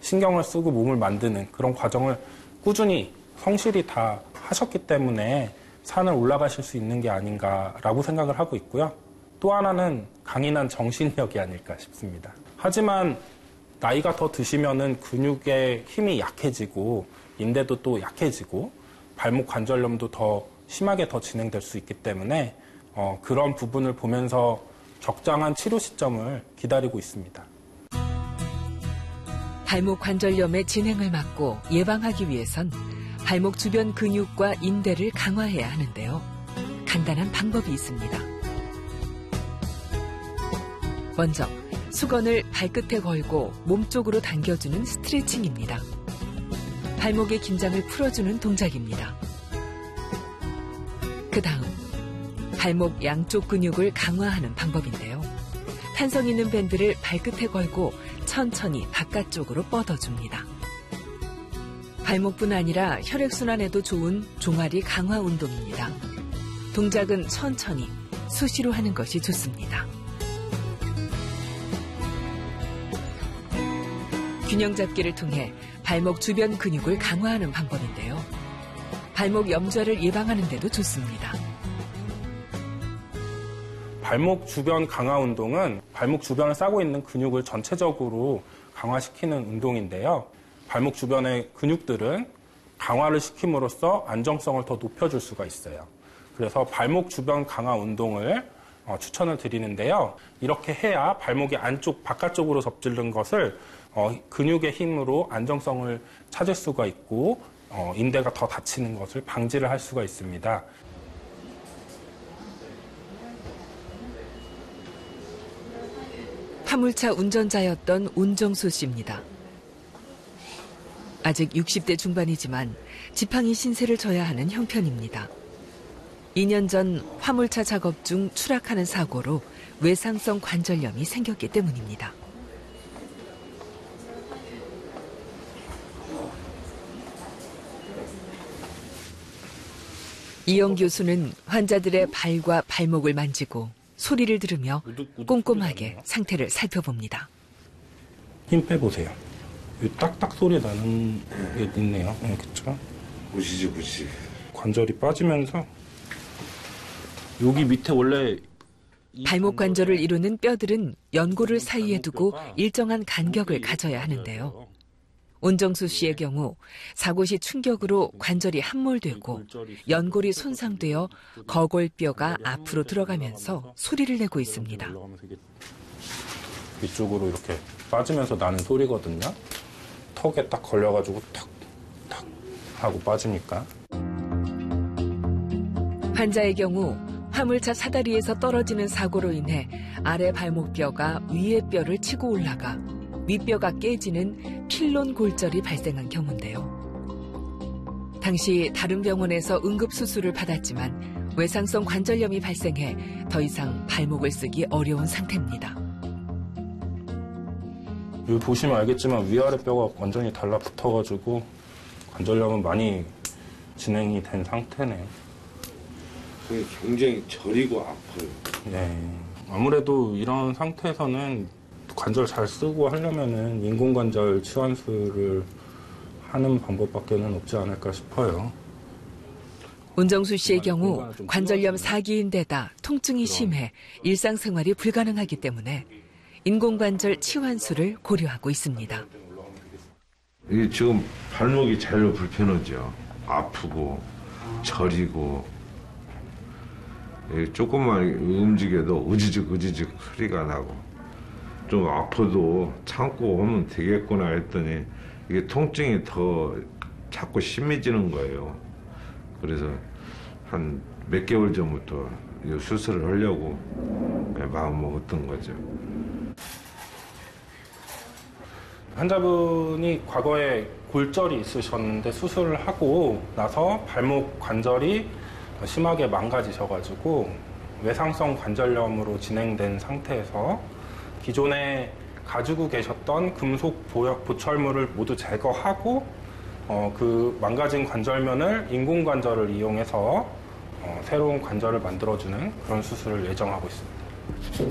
신경을 쓰고 몸을 만드는 그런 과정을 꾸준히 성실히 다 하셨기 때문에 산을 올라가실 수 있는 게 아닌가라고 생각을 하고 있고요. 또 하나는 강인한 정신력이 아닐까 싶습니다. 하지만 나이가 더 드시면은 근육의 힘이 약해지고 인대도 또 약해지고 발목 관절염도 더 심하게 더 진행될 수 있기 때문에 그런 부분을 보면서 적당한 치료 시점을 기다리고 있습니다. 발목 관절염의 진행을 막고 예방하기 위해선 발목 주변 근육과 인대를 강화해야 하는데요. 간단한 방법이 있습니다. 먼저 수건을 발끝에 걸고 몸쪽으로 당겨주는 스트레칭입니다. 발목의 긴장을 풀어주는 동작입니다. 그 다음 발목 양쪽 근육을 강화하는 방법인데요. 탄성 있는 밴드를 발끝에 걸고 천천히 바깥쪽으로 뻗어줍니다. 발목뿐 아니라 혈액순환에도 좋은 종아리 강화 운동입니다. 동작은 천천히 수시로 하는 것이 좋습니다. 균형 잡기를 통해 발목 주변 근육을 강화하는 방법인데요. 발목 염좌를 예방하는 데도 좋습니다. 발목 주변 강화 운동은 발목 주변을 싸고 있는 근육을 전체적으로 강화시키는 운동인데요. 발목 주변의 근육들은 강화를 시킴으로써 안정성을 더 높여줄 수가 있어요. 그래서 발목 주변 강화 운동을 추천을 드리는데요. 이렇게 해야 발목이 안쪽, 바깥쪽으로 접질른 것을 근육의 힘으로 안정성을 찾을 수가 있고 인대가 더 다치는 것을 방지를 할 수가 있습니다. 화물차 운전자였던 운정수 씨입니다. 아직 60대 중반이지만 지팡이 신세를 져야 하는 형편입니다. 2년 전 화물차 작업 중 추락하는 사고로 외상성 관절염이 생겼기 때문입니다. 이영 교수는 환자들의 발과 발목을 만지고 소리를 들으며 꼼꼼하게 상태를 살펴봅니다. 힘 빼보세요. 딱딱 소리 나는 게 있네요. 네, 그렇죠? 부시지. 관절이 빠지면서 여기 밑에 원래 발목 관절을 이루는 뼈들은 연골을 사이에 두고 일정한 간격을 가져야 하는데요. 운정수 씨의 경우 사고 시 충격으로 관절이 함몰되고 연골이 손상되어 거골뼈가 앞으로 들어가면서 소리를 내고 있습니다. 위쪽으로 이렇게 빠지면서 나는 소리거든요. 턱에 딱 걸려가지고 탁탁 하고 빠지니까. 환자의 경우 화물차 사다리에서 떨어지는 사고로 인해 아래 발목뼈가 위의 뼈를 치고 올라가 윗뼈가 깨지는 필론 골절이 발생한 경우인데요. 당시 다른 병원에서 응급수술을 받았지만 외상성 관절염이 발생해 더 이상 발목을 쓰기 어려운 상태입니다. 여기 보시면 알겠지만 위아래 뼈가 완전히 달라붙어가지고 관절염은 많이 진행이 된 상태네요. 굉장히 저리고 아파요. 네. 아무래도 이런 상태에서는 관절 잘 쓰고 하려면은 인공관절 치환술을 하는 방법밖에는 없지 않을까 싶어요. 운정수 씨의 경우 관절염 4기인데다 통증이 심해 일상생활이 불가능하기 때문에 인공관절 치환술을 고려하고 있습니다. 이게 지금 발목이 제일 불편하죠. 아프고 저리고 조금만 움직여도 으지직 소리가 나고 좀 아파도 참고 하면 되겠구나 했더니 이게 통증이 더 자꾸 심해지는 거예요. 그래서 한 몇 개월 전부터 이 수술을 하려고 마음 먹었던 거죠. 환자분이 과거에 골절이 있으셨는데 수술을 하고 나서 발목 관절이 심하게 망가지셔가지고 외상성 관절염으로 진행된 상태에서 기존에 가지고 계셨던 금속 보철물을 모두 제거하고 그 망가진 관절면을 인공관절을 이용해서 새로운 관절을 만들어주는 그런 수술을 예정하고 있습니다.